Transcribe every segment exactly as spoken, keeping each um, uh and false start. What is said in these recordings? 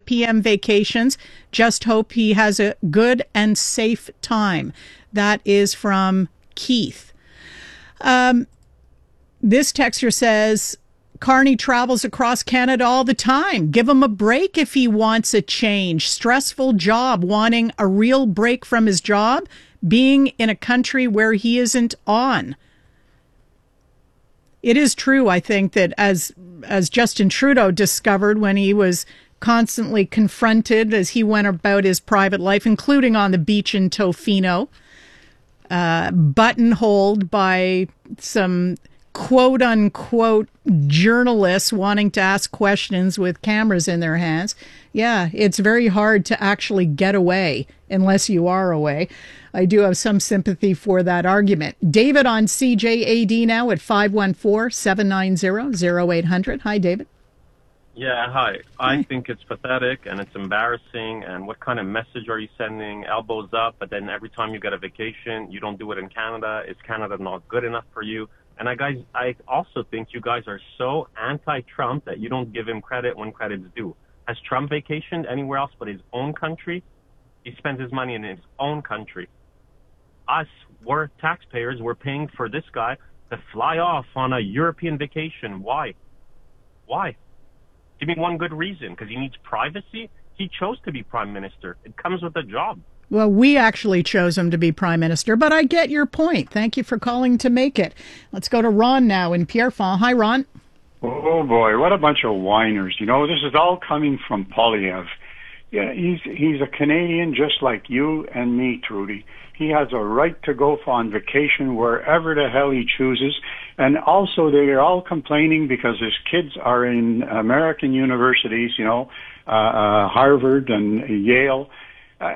P M vacations. Just hope he has a good and safe time. That is from Keith. Um, this texter says, Carney travels across Canada all the time. Give him a break if he wants a change. Stressful job, wanting a real break from his job, being in a country where he isn't on. It is true, I think, that as as Justin Trudeau discovered when he was constantly confronted as he went about his private life, including on the beach in Tofino, uh, buttonholed by some quote-unquote journalists wanting to ask questions with cameras in their hands. Yeah, it's very hard to actually get away unless you are away. I do have some sympathy for that argument. David on C J A D now at five one four, seven nine zero, zero eight hundred. Hi, David. Yeah, hi. Hi. I think it's pathetic and it's embarrassing. And what kind of message are you sending? Elbows up, but then every time you get a vacation, you don't do it in Canada. Is Canada not good enough for you? And I guys, I also think you guys are so anti-Trump that you don't give him credit when credit's due. Has Trump vacationed anywhere else but his own country? He spent his money in his own country. Us, we're taxpayers, we're paying for this guy to fly off on a European vacation. Why? Why? Give me one good reason. Because he needs privacy? He chose to be prime minister. It comes with a job. Well, we actually chose him to be prime minister, but I get your point. Thank you for calling to make it. Let's go to Ron now in Pierrefonds. Hi, Ron. Oh, boy, what a bunch of whiners. You know, this is all coming from Poilievre. Yeah, he's he's a Canadian just like you and me, Trudy. He has a right to go on vacation wherever the hell he chooses. And also, they are all complaining because his kids are in American universities, you know, uh, uh, Harvard and Yale. Uh,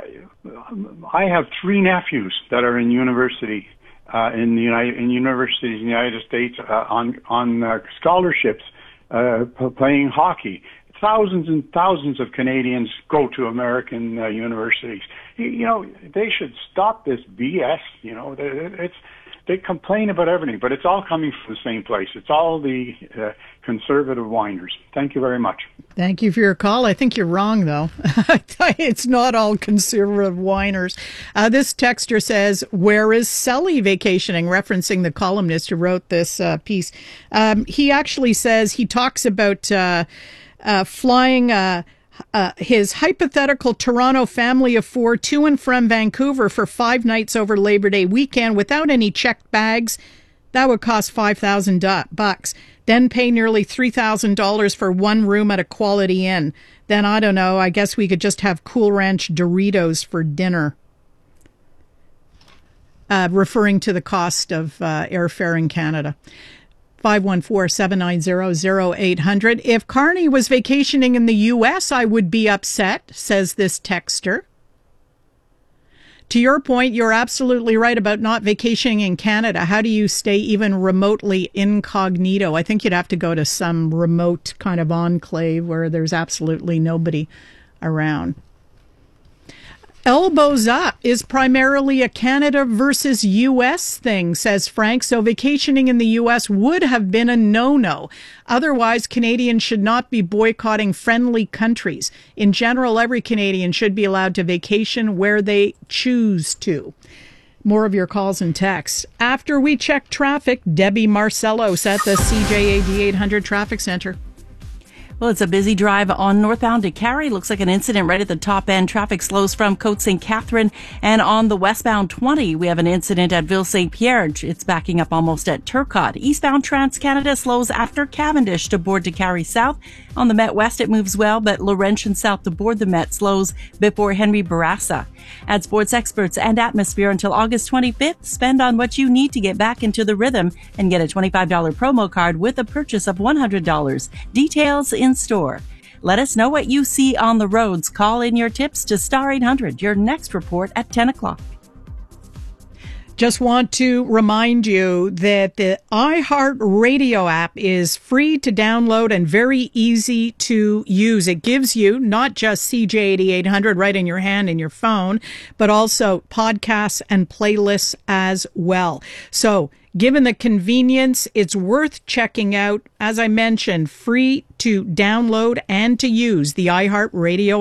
I have three nephews that are in university, uh, in the United, in universities in the United States, uh, on, on, uh, scholarships, uh, p- playing hockey. Thousands and thousands of Canadians go to American uh, universities. You, you know, they should stop this B S, you know, it's, they complain about everything, but it's all coming from the same place. It's all the uh, conservative whiners. Thank you very much. Thank you for your call. I think you're wrong, though. It's not all conservative whiners. Uh, this texter says, where is Sully vacationing? Referencing the columnist who wrote this uh, piece. Um, he actually says, he talks about uh, uh, flying uh, uh, his hypothetical Toronto family of four to and from Vancouver for five nights over Labor Day weekend without any checked bags. That would cost five thousand bucks. Then pay nearly three thousand dollars for one room at a Quality Inn. Then, I don't know, I guess we could just have Cool Ranch Doritos for dinner. Uh, referring to the cost of uh, airfare in Canada. five one four, seven nine zero, zero eight hundred. If Carney was vacationing in the U S, I would be upset, says this texter. To your point, you're absolutely right about not vacationing in Canada. How do you stay even remotely incognito? I think you'd have to go to some remote kind of enclave where there's absolutely nobody around. Elbows up is primarily a Canada versus U S thing, says Frank. So vacationing in the U S would have been a no-no. Otherwise, Canadians should not be boycotting friendly countries. In general, every Canadian should be allowed to vacation where they choose to. More of your calls and texts. After we check traffic, Debbie Marcellos at the C J A D eight hundred Traffic Center. Well, it's a busy drive on northbound to Carrie. Looks like an incident right at the top end. Traffic slows from Côte Saint Catherine. And on the westbound twenty, we have an incident at Ville Saint Pierre. It's backing up almost at Turcotte. Eastbound Trans-Canada slows after Cavendish to board to Carrie South. On the Met West, it moves well, but Laurentian South to board the Met slows before Henry Bourassa. At Sports Experts and Atmosphere until August twenty-fifth, spend on what you need to get back into the rhythm and get a twenty-five dollars promo card with a purchase of one hundred dollars. Details in store. Let us know what you see on the roads. Call in your tips to Star eight hundred. Your next report at ten o'clock. Just want to remind you that the iHeartRadio app is free to download and very easy to use. It gives you not just C J eighty-eight hundred right in your hand in your phone, but also podcasts and playlists as well. So given the convenience, it's worth checking out. As I mentioned, free to download and to use the iHeartRadio